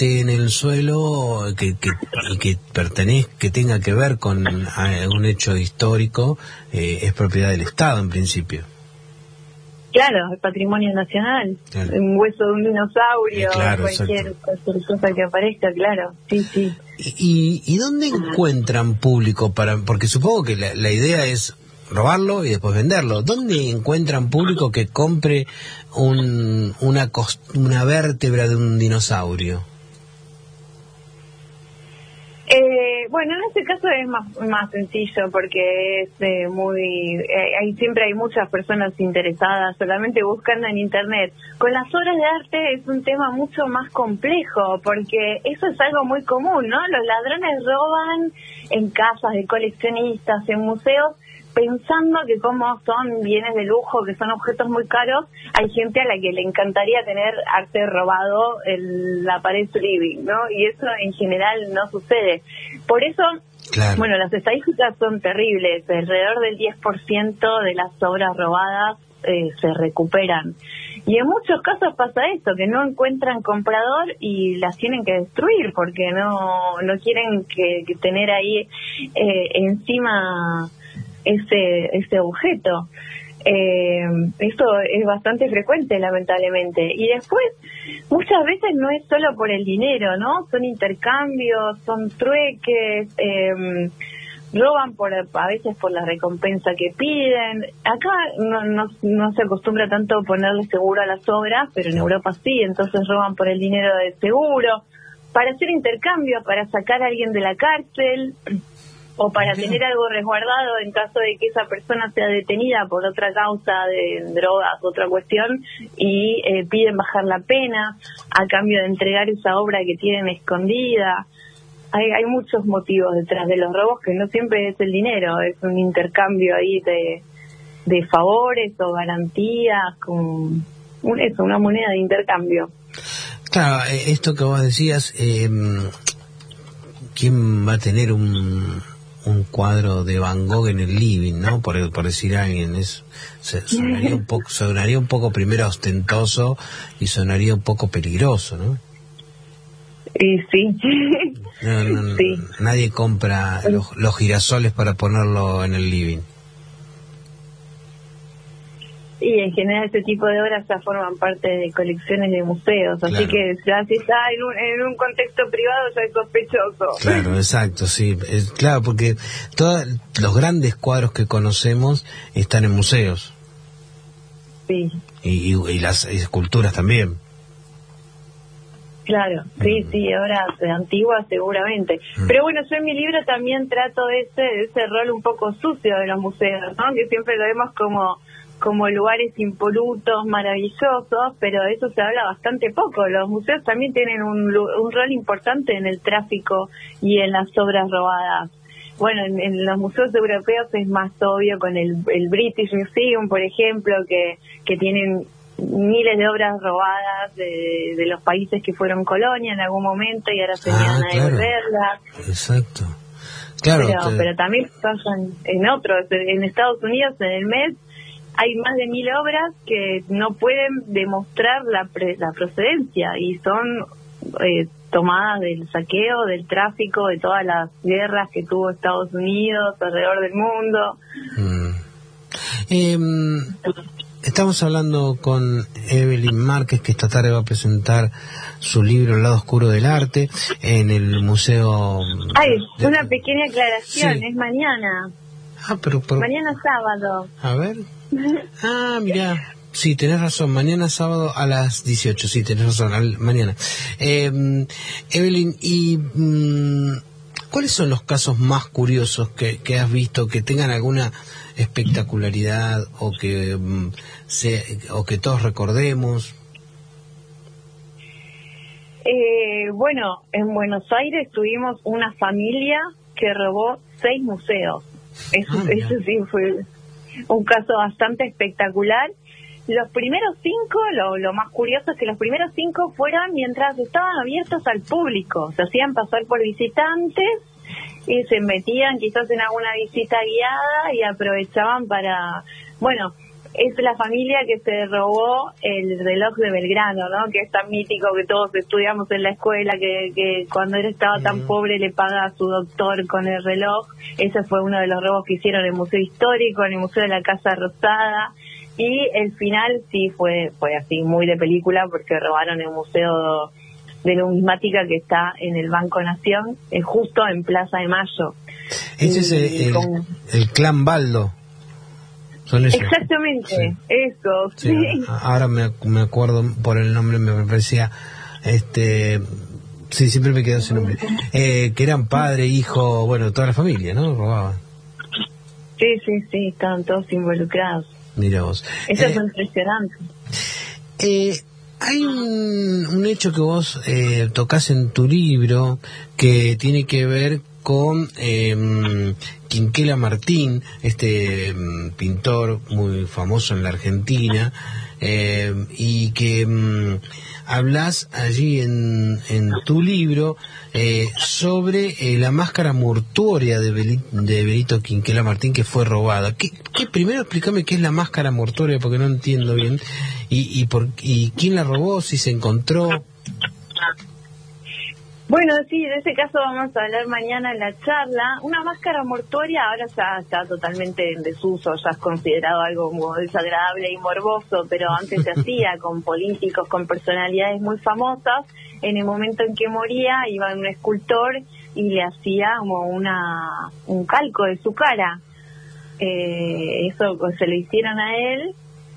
esté en el suelo, que tenga que ver con un hecho histórico, es propiedad del Estado en principio. Claro, el patrimonio nacional, Claro. Un hueso de un dinosaurio, Claro, cualquier cosa que aparezca, claro, sí. ¿Y dónde encuentran público porque supongo que la idea es robarlo y después venderlo? ¿Dónde encuentran público que compre una vértebra de un dinosaurio? Bueno, en este caso es más sencillo porque es siempre hay muchas personas interesadas, solamente buscando en internet. Con las obras de arte es un tema mucho más complejo porque eso es algo muy común, ¿no? Los ladrones roban en casas de coleccionistas, en museos, pensando que como son bienes de lujo, que son objetos muy caros, hay gente a la que le encantaría tener arte robado en la pared de su living, ¿no? Y eso en general no sucede. Por eso, claro, bueno, las estadísticas son terribles. Alrededor del 10% de las obras robadas se recuperan. Y en muchos casos pasa esto, que no encuentran comprador y las tienen que destruir porque no quieren que tener ahí encima ese objeto. Esto es bastante frecuente, lamentablemente. Y después, muchas veces no es solo por el dinero, ¿no? Son intercambios, son trueques, roban a veces por la recompensa que piden. Acá no se acostumbra tanto ponerle seguro a las obras, pero en Europa sí, entonces roban por el dinero del seguro, para hacer intercambio, para sacar a alguien de la cárcel, o para tener algo resguardado en caso de que esa persona sea detenida por otra causa de drogas, otra cuestión, y piden bajar la pena a cambio de entregar esa obra que tienen escondida. Hay muchos motivos detrás de los robos, que no siempre es el dinero, es un intercambio ahí de favores o garantías, con una moneda de intercambio. Claro, esto que vos decías, ¿quién va a tener un cuadro de Van Gogh en el living, ¿no? Por decir a alguien, sonaría un poco primero ostentoso y sonaría un poco peligroso, ¿no? Y sí. Sí. Nadie compra los girasoles para ponerlo en el living. Y en general este tipo de obras ya forman parte de colecciones de museos, así que ya si está en un contexto privado ya es sospechoso. Claro, exacto, sí. Claro, porque todos los grandes cuadros que conocemos están en museos. Sí. Y las esculturas también. Claro, sí, obras antiguas seguramente. Pero bueno, yo en mi libro también trato ese rol un poco sucio de los museos, ¿no? Que siempre lo vemos como lugares impolutos, maravillosos, pero de eso se habla bastante poco. Los museos también tienen un rol importante en el tráfico y en las obras robadas. Bueno, en los museos europeos es más obvio con el British Museum, por ejemplo, que tienen miles de obras robadas de los países que fueron colonia en algún momento y ahora se niegan a devolverlas. Exacto. Claro. Pero también pasan en otros. En Estados Unidos, en el Met, hay más de 1000 obras que no pueden demostrar la procedencia y son tomadas del saqueo, del tráfico, de todas las guerras que tuvo Estados Unidos alrededor del mundo. Estamos hablando con Evelyn Márquez, que esta tarde va a presentar su libro El lado oscuro del arte en el museo. Una pequeña aclaración, sí. Es mañana. Pero mañana sábado. A ver. Mirá. Sí, tenés razón, mañana sábado a las 18, sí, tenés razón, mañana. Evelyn, ¿y cuáles son los casos más curiosos que has visto, que tengan alguna espectacularidad o que todos recordemos? Bueno, en Buenos Aires tuvimos una familia que robó 6 museos. Eso sí fue un caso bastante espectacular. Los primeros 5, lo más curioso es que los primeros 5 fueron mientras estaban abiertos al público. Se hacían pasar por visitantes y se metían quizás en alguna visita guiada y aprovechaban para... Bueno, es la familia que se robó el reloj de Belgrano, ¿no? Que es tan mítico que todos estudiamos en la escuela, que cuando él estaba tan pobre le paga a su doctor con el reloj. Ese fue uno de los robos que hicieron en el Museo Histórico, en el Museo de la Casa Rosada. Y el final sí fue así, muy de película, porque robaron el Museo de Numismática que está en el Banco Nación, justo en Plaza de Mayo. Ese es el clan Baldo. ¿Son esos? Exactamente, sí. Eso, sí. Ahora me acuerdo por el nombre, me parecía, sí, siempre me quedó ese nombre. Que eran padre, hijo, bueno, toda la familia, ¿no? Robaban. Sí, estaban todos involucrados. Mira vos. Eso es impresionante. Hay un hecho que vos tocás en tu libro que tiene que ver con Quinquela Martín, pintor muy famoso en la Argentina, y que hablas allí en tu libro sobre la máscara mortuoria de Benito Quinquela Martín que fue robada. Primero explícame qué es la máscara mortuoria, porque no entiendo bien, y quién la robó, si se encontró. Bueno, sí, de ese caso vamos a hablar mañana en la charla. Una máscara mortuoria ahora ya está totalmente en desuso, ya es considerado algo muy desagradable y morboso, pero antes se hacía con políticos, con personalidades muy famosas. En el momento en que moría iba un escultor y le hacía como un calco de su cara. Eso se lo hicieron a él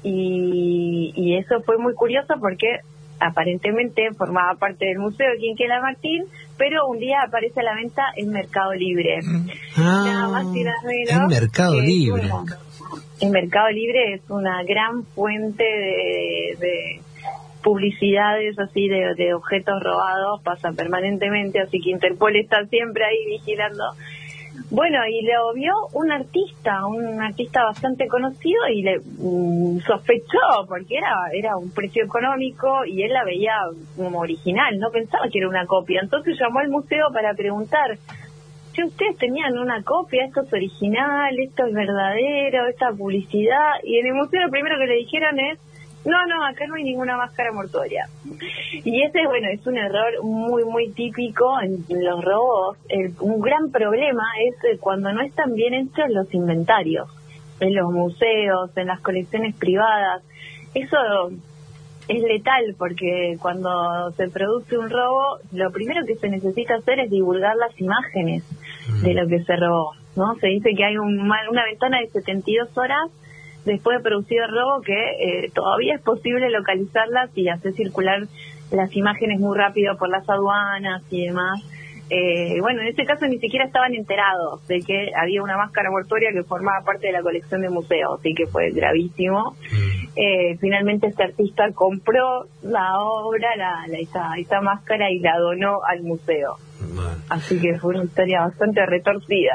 y eso fue muy curioso porque aparentemente formaba parte del Museo de Quinquela Martín, pero un día aparece a la venta en Mercado Libre. Nada más y nada menos. En Mercado Libre. En Mercado Libre es una gran fuente de publicidades así de objetos robados, pasa permanentemente, así que Interpol está siempre ahí vigilando. Bueno, y lo vio un artista bastante conocido y le sospechó porque era un precio económico y él la veía como original, no pensaba que era una copia. Entonces llamó al museo para preguntar, si ustedes tenían una copia, esto es original, esto es verdadero, esta publicidad, y en el museo lo primero que le dijeron es, no, acá no hay ninguna máscara mortuoria. Y ese, bueno, es un error muy, muy típico en los robos. Un gran problema es cuando no están bien hechos los inventarios, en los museos, en las colecciones privadas. Eso es letal porque cuando se produce un robo, lo primero que se necesita hacer es divulgar las imágenes de lo que se robó, ¿no? Se dice que hay una ventana de 72 horas después de producido el robo que todavía es posible localizarlas y hacer circular las imágenes muy rápido por las aduanas y demás. Bueno, en ese caso ni siquiera estaban enterados de que había una máscara mortuoria que formaba parte de la colección del museo, así que fue gravísimo. Finalmente este artista compró la obra, esta máscara, y la donó al museo. Bueno. Así que fue una historia bastante retorcida.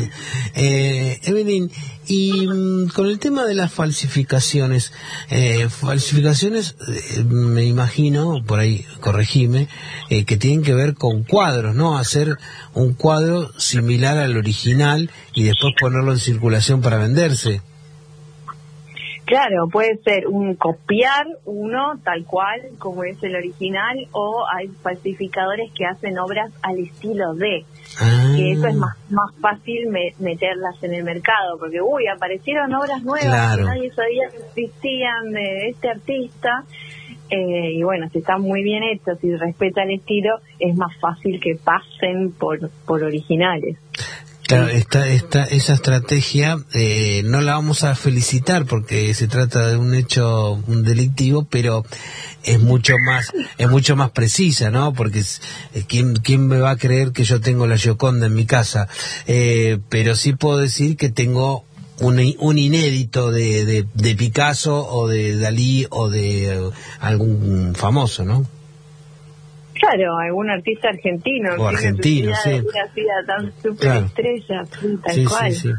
Evelyn, y con el tema de las falsificaciones, me imagino, por ahí corregime, que tienen que ver con cuadros, ¿no? Hacer un cuadro similar al original y después ponerlo en circulación para venderse. Claro, puede ser copiar uno tal cual como es el original, o hay falsificadores que hacen obras al estilo de, que eso es más fácil meterlas en el mercado, porque aparecieron obras nuevas, claro, que nadie sabía que existían de este artista, y bueno, si están muy bien hechos y respeta el estilo, es más fácil que pasen por originales. Claro, esa estrategia no la vamos a felicitar porque se trata de un hecho delictivo, pero es mucho más precisa, ¿no? Porque ¿quién me va a creer que yo tengo la Gioconda en mi casa? Pero sí puedo decir que tengo un inédito de Picasso o de Dalí o de algún famoso, ¿no? Claro, algún artista argentino. O argentino, sí. Una ciudad tan superestrella, claro. Tal cual. Sí.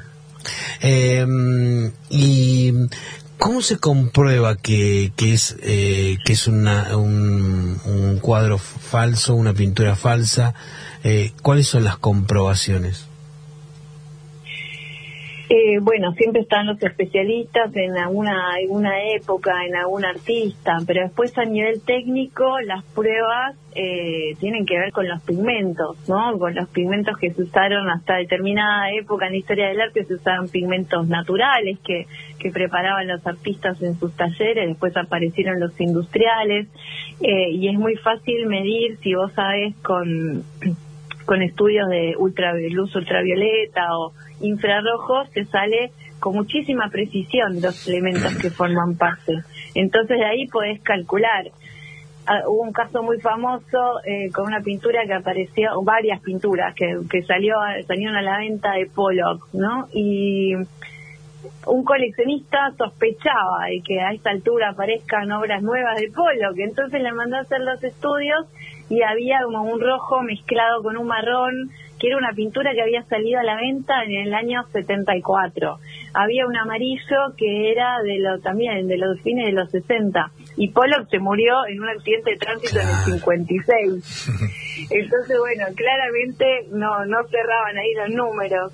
¿Y cómo se comprueba que es un cuadro falso, una pintura falsa? ¿Cuáles son las comprobaciones? Bueno, siempre están los especialistas en alguna época, en algún artista, pero después a nivel técnico las pruebas tienen que ver con los pigmentos, ¿no? Con los pigmentos que se usaron hasta determinada época en la historia del arte. Se usaban pigmentos naturales que preparaban los artistas en sus talleres, después aparecieron los industriales, y es muy fácil medir, si vos sabés, con estudios de luz ultravioleta o infrarrojos, te sale con muchísima precisión los elementos que forman parte. Entonces de ahí podés calcular. Hubo un caso muy famoso con una pintura que apareció, o varias pinturas que salieron a la venta de Pollock, ¿no? Y un coleccionista sospechaba de que a esta altura aparezcan obras nuevas de Pollock, entonces le mandó a hacer los estudios y había como un rojo mezclado con un marrón, que era una pintura que había salido a la venta en el año 74. Había un amarillo que era también de los fines de los 60, y Pollock se murió en un accidente de tránsito en el 56. Entonces, bueno, claramente no cerraban ahí los números.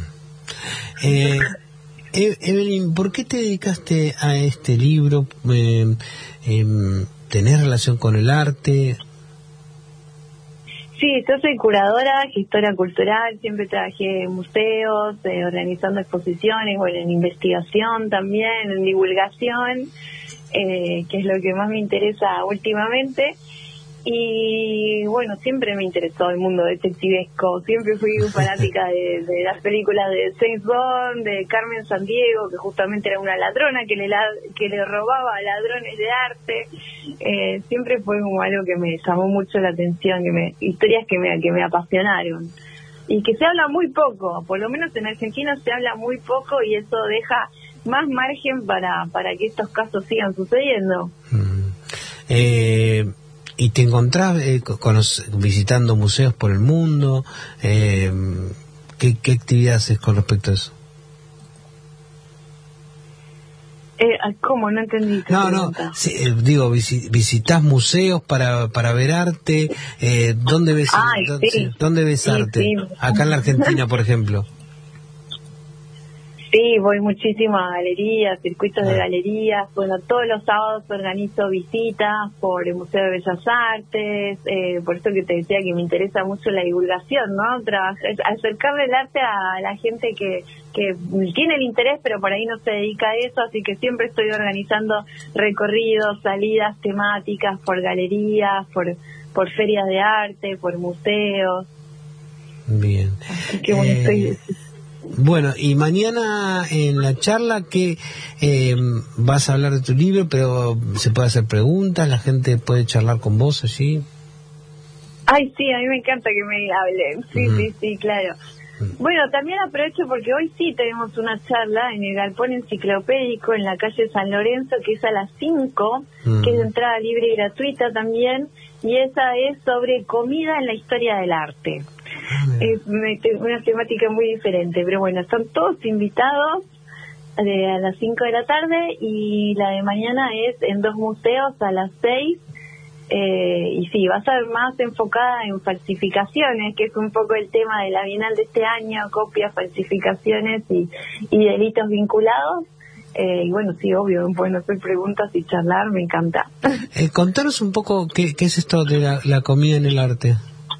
Evelyn, ¿por qué te dedicaste a este libro? ¿Tenés relación con el arte? Sí, yo soy curadora, gestora cultural, siempre trabajé en museos, organizando exposiciones, bueno, en investigación también, en divulgación, que es lo que más me interesa últimamente. Y bueno, siempre me interesó el mundo detectivesco, siempre fui fanática de las películas de James Bond, de Carmen Sandiego, que justamente era una ladrona que le robaba a ladrones de arte. Siempre fue como algo que me llamó mucho la atención, historias que me apasionaron. Y que se habla muy poco, por lo menos en Argentina se habla muy poco, y eso deja más margen para que estos casos sigan sucediendo. ¿Y te encontrás visitando museos por el mundo? ¿Qué actividad haces con respecto a eso? ¿Cómo? No entendí. Digo, ¿visitás museos para ver arte? ¿Dónde ves, ¿dónde ves arte? Sí. Acá en la Argentina, por ejemplo. Sí, voy muchísimo a galerías, circuitos de galerías. Bueno, todos los sábados organizo visitas por el Museo de Bellas Artes, por eso que te decía que me interesa mucho la divulgación, ¿no? Acercarle el arte a la gente que tiene el interés, pero por ahí no se dedica a eso, así que siempre estoy organizando recorridos, salidas temáticas por galerías, por ferias de arte, por museos. Bien. Así que bueno, estoy... Bueno, y mañana en la charla que vas a hablar de tu libro, pero se puede hacer preguntas, la gente puede charlar con vos allí. Ay, sí, a mí me encanta que me hablen. Sí, claro. Bueno, también aprovecho porque hoy sí tenemos una charla en el Galpón Enciclopédico en la calle San Lorenzo, que es a las 5, que es de entrada libre y gratuita también, y esa es sobre comida en la historia del arte. Es una temática muy diferente, pero bueno, están todos invitados a las 5 de la tarde, y la de mañana es en 2 museos a las 6, y sí, va a ser más enfocada en falsificaciones, que es un poco el tema de la Bienal de este año, copias, falsificaciones y delitos vinculados. Y bueno, sí, obvio, pueden hacer preguntas y charlar, me encanta. Contanos un poco qué es esto de la comida en el arte.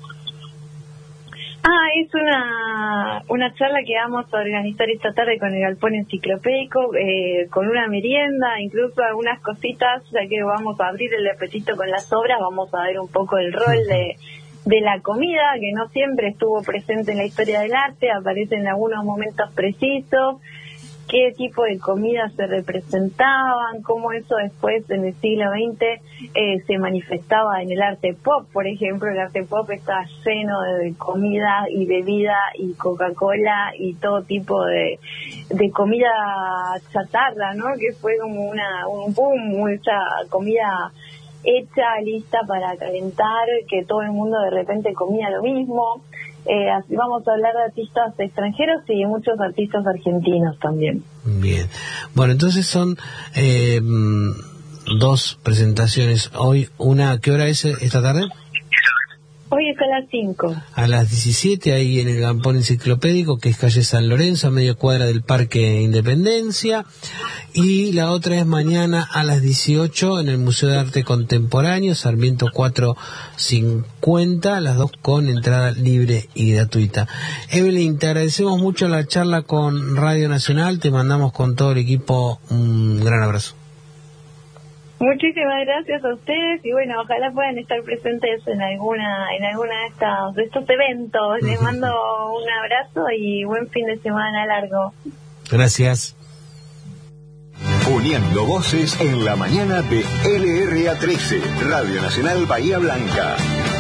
Es una charla que vamos a organizar esta tarde con el Galpón Enciclopédico, con una merienda, incluso algunas cositas, ya que vamos a abrir el apetito con las obras. Vamos a ver un poco el rol de la comida, que no siempre estuvo presente en la historia del arte, aparece en algunos momentos precisos, qué tipo de comidas se representaban, cómo eso después en el siglo XX se manifestaba en el arte pop. Por ejemplo, el arte pop está lleno de comida y bebida y Coca-Cola y todo tipo de comida chatarra, ¿no? Que fue como un boom, mucha comida hecha, lista para calentar, que todo el mundo de repente comía lo mismo. Así vamos a hablar de artistas extranjeros y de muchos artistas argentinos también. Bien. Bueno, entonces son 2 presentaciones hoy. ¿Una qué hora es esta tarde? Hoy es a las 5. A las 17, ahí en el Galpón Enciclopédico, que es calle San Lorenzo, a media cuadra del Parque Independencia. Y la otra es mañana a las 18 en el Museo de Arte Contemporáneo, Sarmiento 450, las dos con entrada libre y gratuita. Evelyn, te agradecemos mucho la charla con Radio Nacional, te mandamos con todo el equipo un gran abrazo. Muchísimas gracias a ustedes y bueno, ojalá puedan estar presentes en alguna de estos eventos. Les mando un abrazo y buen fin de semana largo. Gracias. Uniendo voces en la mañana de LRA 13, Radio Nacional Bahía Blanca.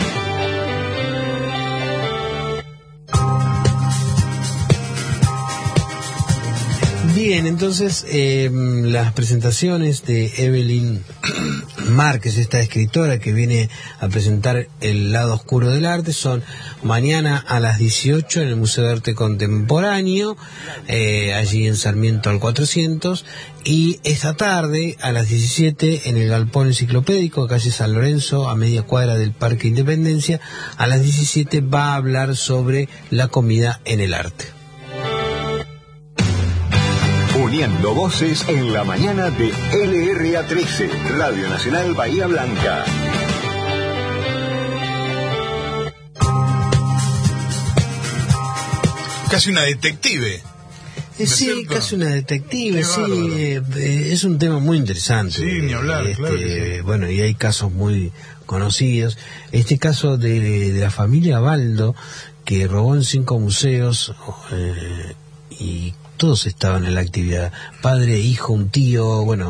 Bien, entonces las presentaciones de Evelyn Márquez, esta escritora que viene a presentar El lado oscuro del arte, son mañana a las 18 en el Museo de Arte Contemporáneo, allí en Sarmiento al 400, y esta tarde a las 17 en el Galpón Enciclopédico, calle San Lorenzo, a media cuadra del Parque Independencia. A las 17 va a hablar sobre la comida en el arte. Uniendo voces en la mañana de LRA 13, Radio Nacional Bahía Blanca. Casi una detective. Sí, casi una detective, sí, es un tema muy interesante. Sí, ni hablar, claro que sí. Bueno, y hay casos muy conocidos. Este caso de la familia Baldo, que robó en 5 museos, y todos estaban en la actividad, padre, hijo, un tío, bueno,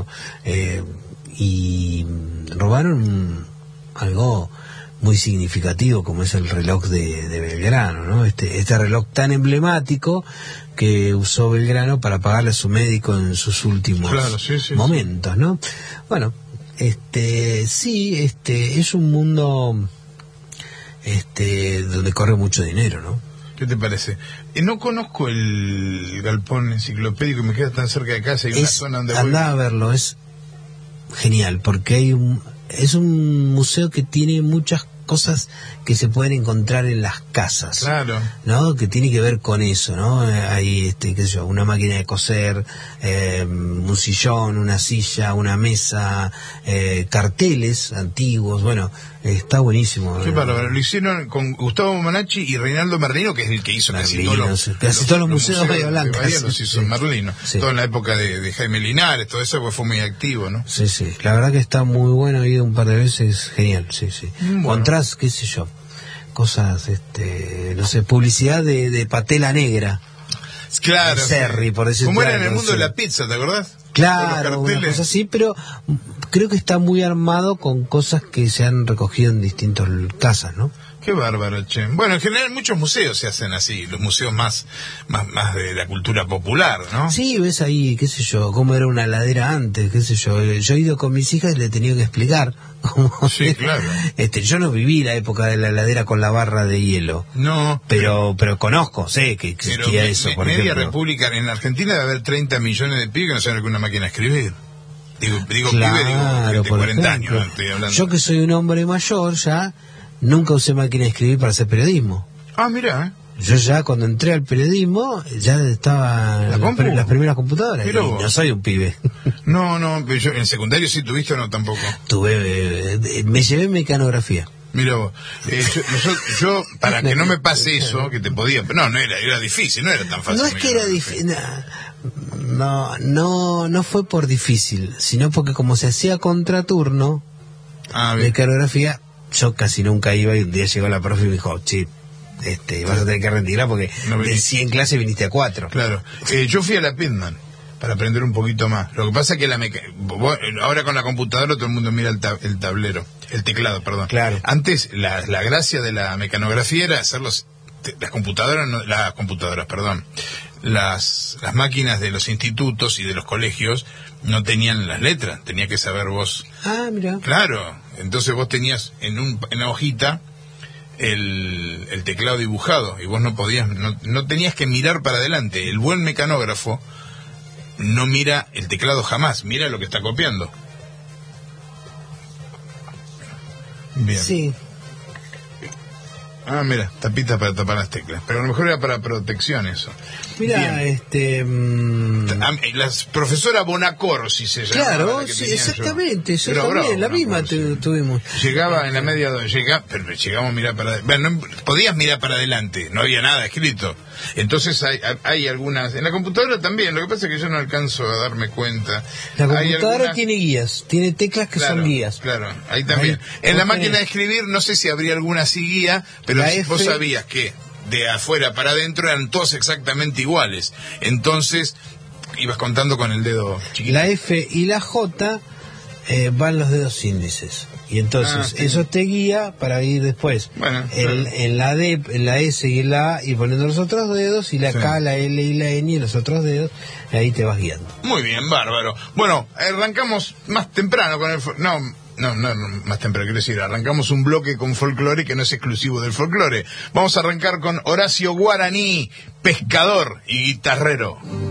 y robaron algo muy significativo como es el reloj de Belgrano, ¿no? Este reloj tan emblemático que usó Belgrano para pagarle a su médico en sus últimos momentos, ¿no? Bueno, es un mundo donde corre mucho dinero, ¿no? ¿Qué te parece? No conozco el Galpón Enciclopédico, me queda tan cerca de casa, hay una zona donde andá a verlo, es genial, porque es un museo que tiene muchas cosas que se pueden encontrar en las casas, claro, ¿no? Que tiene que ver con eso, ¿no? Hay, qué sé yo, una máquina de coser, un sillón, una silla, una mesa, carteles antiguos, bueno, está buenísimo. Qué bárbaro, lo hicieron con Gustavo Manacci y Reinaldo Merlino, que es el que hizo casi todos los museos de Bahía Blanca. Los hizo Merlino, todo en la época de Jaime Linares, todo eso, pues fue muy activo, ¿no? Sí, la verdad que está muy bueno, he ido un par de veces, genial, sí. Bueno. Encontrás, qué sé yo, cosas, no sé, publicidad de patela negra. Claro. Serri, por decirlo. Como era en el mundo de la pizza, ¿te acordás? Claro, una cosa así, pero creo que está muy armado con cosas que se han recogido en distintas casas, ¿no? Qué bárbaro, che. Bueno, en general muchos museos se hacen así, los museos más de la cultura popular, ¿no? Sí, ves ahí, qué sé yo, cómo era una heladera antes, qué sé yo. Yo he ido con mis hijas y le he tenido que explicar cómo. Sí, claro. Yo no viví la época de la heladera con la barra de hielo. No. Pero conozco, sé que existía eso, por media ejemplo. república, en Argentina debe haber 30 millones de pibes que no saben lo que es una máquina de escribir. Digo claro, pibe, digo, 40 años, ejemplo, ¿no? Estoy hablando. Yo que soy un hombre mayor ya, nunca usé máquina de escribir para hacer periodismo. Ah, mira, Yo ya cuando entré al periodismo, ya estaba las primeras computadoras. Y no soy un pibe. No, pero yo en secundario sí tuviste o no tampoco. Me llevé mecanografía. Mira vos, yo para que no me pase eso, que te podía... No era difícil, no era tan fácil. No es que era difícil, no fue por difícil, sino porque como se hacía contraturno, mecanografía, yo casi nunca iba y un día llegó la profe y me dijo, che, vas a tener que rendirla porque de 100 clases viniste a 4. Claro, yo fui a la Pitman para aprender un poquito más. Lo que pasa es que ahora con la computadora todo el mundo mira el tablero, el teclado, perdón. Claro. Antes la gracia de la mecanografía era hacer las máquinas de los institutos y de los colegios no tenían las letras, tenía que saber vos. Ah, mira. Claro, entonces vos tenías en una hojita el teclado dibujado y vos no tenías que mirar para adelante. El buen mecanógrafo no mira el teclado jamás, mira lo que está copiando. Bien. Sí. Ah, mira, tapitas para tapar las teclas. Pero a lo mejor era para protección eso. Mira, La profesora Bonacor, si se llama. Claro, sí, exactamente, yo también, la misma tuvimos. Llegaba en la media, pero llegamos a mirar para adelante. Bueno, no, podías mirar para adelante, no había nada escrito. Entonces hay algunas, en la computadora también, lo que pasa es que yo no alcanzo a darme cuenta. La computadora tiene guías, tiene teclas que son guías. Claro, ahí también. En la máquina de escribir, no sé si habría alguna así guía, pero vos sabías que de afuera para adentro eran todos exactamente iguales. Entonces, ibas contando con el dedo chiquito. La F y la J van los dedos índices. Y entonces eso te guía para ir después en la D, en la S y en la A y poniendo los otros dedos, y la K, la L y la N y los otros dedos, y ahí te vas guiando. Muy bien, bárbaro. Bueno, arrancamos más temprano con el... No, más temprano, quiero decir, arrancamos un bloque con folclore que no es exclusivo del folclore. Vamos a arrancar con Horacio Guaraní, pescador y guitarrero.